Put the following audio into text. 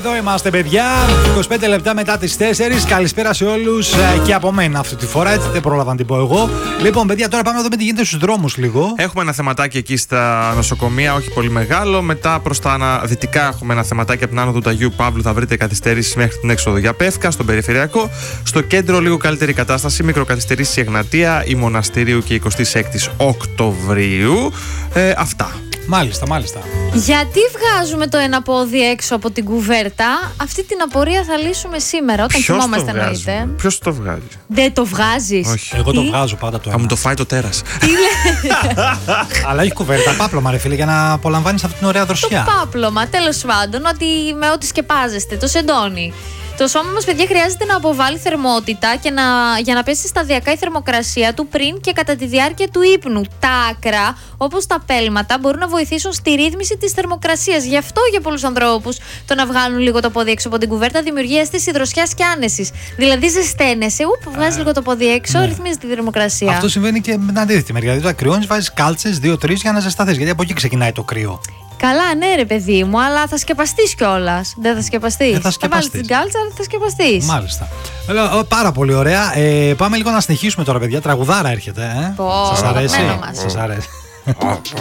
Εδώ είμαστε, παιδιά. 25 λεπτά μετά τις 4. Καλησπέρα σε όλους και από μένα αυτή τη φορά. Έτσι δεν πρόλαβα να την πω εγώ. Λοιπόν, παιδιά, τώρα πάμε να δούμε τι γίνεται στους δρόμους λίγο. Έχουμε ένα θεματάκι εκεί στα νοσοκομεία, όχι πολύ μεγάλο. Μετά προς τα αναδυτικά έχουμε ένα θεματάκι από την άνοδο του Αγίου Παύλου. Θα βρείτε καθυστερήσεις μέχρι την έξοδο για Πεύκα, στον περιφερειακό. Στο κέντρο, λίγο καλύτερη κατάσταση. Μικροκαθυστερήσεις η Εγνατία, η Μοναστηρίου και 26 Οκτωβρίου. Αυτά. Μάλιστα, μάλιστα. Γιατί βγάζουμε το ένα πόδι έξω από την κουβέρτα? Αυτή την απορία θα λύσουμε σήμερα, όταν κοιμόμαστε, εννοείται. Ποιος το βγάζει? Δεν το βγάζεις? Όχι. Εγώ το βγάζω πάντα το ένα. Θα μου το φάει το τέρας. Αλλά έχει κουβέρτα, πάπλωμα, ρε φίλε, για να απολαμβάνεις αυτή την ωραία δροσιά. Το πάπλωμα, τέλος πάντων, ότι με ό,τι σκεπάζεστε, το σεντόνι. Το σώμα μας, παιδιά, χρειάζεται να αποβάλει θερμότητα και για να πέσει σταδιακά η θερμοκρασία του πριν και κατά τη διάρκεια του ύπνου. Τα άκρα, όπως τα πέλματα, μπορούν να βοηθήσουν στη ρύθμιση της θερμοκρασίας. Γι' αυτό για πολλούς ανθρώπους το να βγάλουν λίγο το πόδι έξω από την κουβέρτα δημιουργεί αίσθηση δροσιάς και άνεσης. Δηλαδή ζεσταίνεσαι, βγάζεις λίγο το πόδι έξω, ναι. Ρυθμίζει τη θερμοκρασία. Αυτό συμβαίνει και με την αντίθετη μεριά. Δηλαδή, όταν κρυώνεις, βάζεις κάλτσες 2-3 για να ζεσταθείς. Γιατί από εκεί ξεκινάει το κρύο. Καλά, ναι, ρε παιδί μου, αλλά θα σκεπαστείς κιόλας. Δεν θα σκεπαστείς. Θα βάλεις την κάλτσα, αλλά θα σκεπαστείς. Μάλιστα. Πάρα πολύ ωραία. Πάμε λίγο να συνεχίσουμε τώρα, παιδιά. Τραγουδάρα έρχεται. Σας αρέσει? αγαπημένο μας. Σας αρέσει.